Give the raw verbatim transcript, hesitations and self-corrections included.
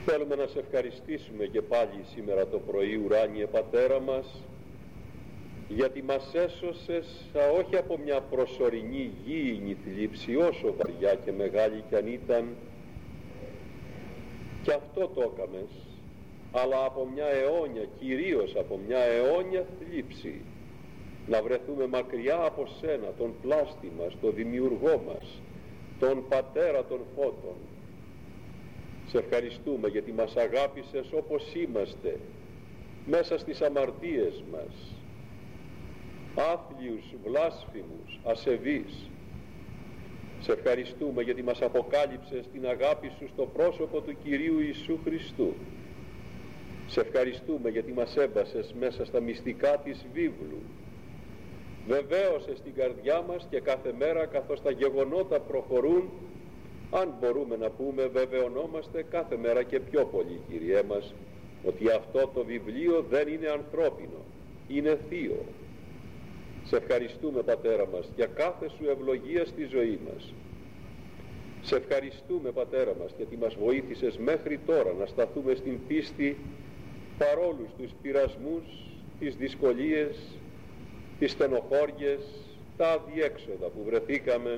Θέλουμε να σε ευχαριστήσουμε και πάλι σήμερα το πρωί, ουράνιε Πατέρα μας, γιατί μας έσωσες όχι από μια προσωρινή γήινη θλίψη, όσο βαριά και μεγάλη κι αν ήταν, και αυτό το έκαμες, αλλά από μια αιώνια, κυρίως από μια αιώνια θλίψη, να βρεθούμε μακριά από σένα, τον πλάστη μας, τον δημιουργό μας, τον Πατέρα των φώτων. Σε ευχαριστούμε γιατί μας αγάπησες όπως είμαστε, μέσα στις αμαρτίες μας, άθλιους, βλάσφημους, ασεβείς. Σε ευχαριστούμε γιατί μας αποκάλυψες την αγάπη σου στο πρόσωπο του Κυρίου Ιησού Χριστού. Σε ευχαριστούμε γιατί μας έμπασες μέσα στα μυστικά της βίβλου. Βεβαίωσες την καρδιά μας και κάθε μέρα καθώς τα γεγονότα προχωρούν, αν μπορούμε να πούμε, βεβαιωνόμαστε κάθε μέρα και πιο πολύ, Κύριέ μας, ότι αυτό το βιβλίο δεν είναι ανθρώπινο, είναι θείο. Σε ευχαριστούμε, Πατέρα μας, για κάθε σου ευλογία στη ζωή μας. Σε ευχαριστούμε, Πατέρα μας, γιατί μας βοήθησες μέχρι τώρα να σταθούμε στην πίστη παρόλους τους πειρασμούς, τις δυσκολίες, τις στενοχώριες, τα αδιέξοδα που βρεθήκαμε